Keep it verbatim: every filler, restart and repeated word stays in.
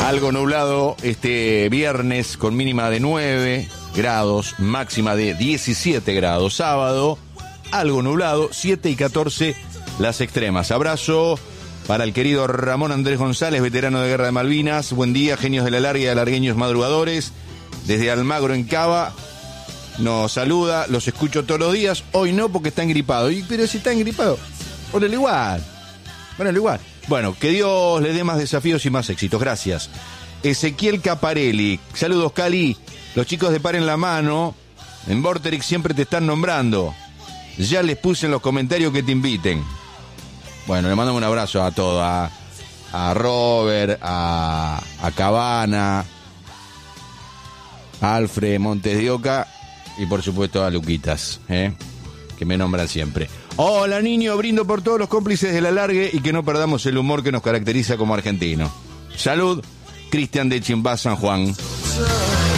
Algo nublado este viernes con mínima de nueve grados, máxima de diecisiete grados. Sábado, algo nublado, siete y catorce las extremas. Abrazo para el querido Ramón Andrés González, veterano de Guerra de Malvinas. Buen día, genios de la larga y alargueños madrugadores. Desde Almagro en Cava nos saluda, los escucho todos los días. Hoy no porque está engripado. Y, pero si está engripado, ponelo igual. Ponelo igual. Bueno, que Dios le dé más desafíos y más éxitos. Gracias. Ezequiel Caparelli. Saludos, Cali. Los chicos de Paren la Mano en Vorterix siempre te están nombrando. Ya les puse en los comentarios que te inviten. Bueno, le mandamos un abrazo a todos. A, a Robert, a, a Cabana, a Alfred Montes de Oca y por supuesto a Luquitas, ¿eh? Que me nombran siempre. Hola, niño, brindo por todos los cómplices del alargue y que no perdamos el humor que nos caracteriza como argentino. Salud, Cristian de Chimbá, San Juan.